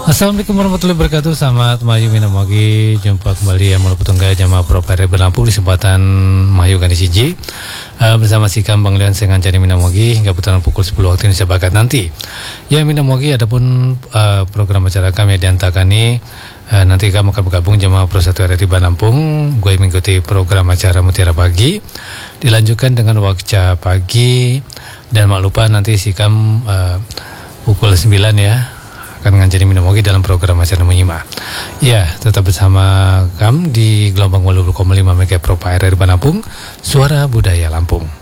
Assalamualaikum warahmatullahi wabarakatuh. Selamat Mayu Minamogi. Jumpa kembali yang melalui petunggai jamaah Propere Berlampung di kesempatan Mayu Gani Siji bersama Sikam Bang Leon Sengan Jani Minamogi hingga putaran pukul 10 waktu Indonesia Barat nanti. Ya Minamogi, adapun program acara kami diantarkan ini nanti kamu akan bergabung jamaah Prosatu RRI Banampung. Gue mengikuti program acara Mutiara Pagi dilanjutkan dengan Wakca Pagi, dan mak lupa nanti Sikam pukul 9 ya akan ngajari Minamogi dalam program acara menyimak. Ya, tetap bersama kami di gelombang 80,5 MHz Pro RRI Banampung, Suara Budaya Lampung.